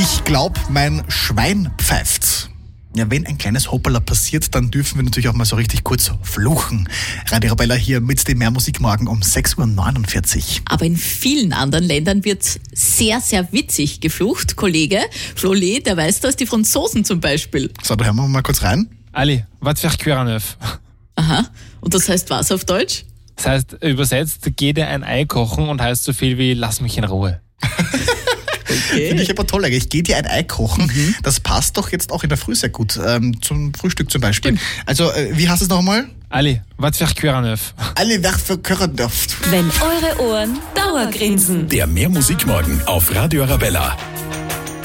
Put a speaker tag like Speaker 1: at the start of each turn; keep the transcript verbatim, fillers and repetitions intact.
Speaker 1: Ich glaube, mein Schwein pfeift. Ja, wenn ein kleines Hoppala passiert, dann dürfen wir natürlich auch mal so richtig kurz fluchen. Radio Arabella hier mit dem Mehrmusik morgen um sechs Uhr neunundvierzig.
Speaker 2: Aber in vielen anderen Ländern wird sehr, sehr witzig geflucht. Kollege Flolet, der weiß das, die Franzosen zum Beispiel.
Speaker 1: So, da hören wir mal kurz rein.
Speaker 3: Allez, va te faire cuire un œuf.
Speaker 2: Aha, und das heißt was auf Deutsch?
Speaker 3: Das heißt, übersetzt, geh dir ein Ei kochen und heißt so viel wie, lass mich in Ruhe.
Speaker 2: Okay.
Speaker 1: Finde ich aber toll. Ich gehe dir ein Ei kochen. Mhm. Das passt doch jetzt auch in der Früh sehr gut. Ähm, zum Frühstück zum Beispiel. Stimmt. Also, äh, wie heißt es noch einmal?
Speaker 3: Allez, va te faire cuire un œuf.
Speaker 1: Allez, va te faire cuire un œuf.
Speaker 4: Wenn eure Ohren Dauergrinsen.
Speaker 5: Der Mehrmusikmorgen auf Radio Arabella.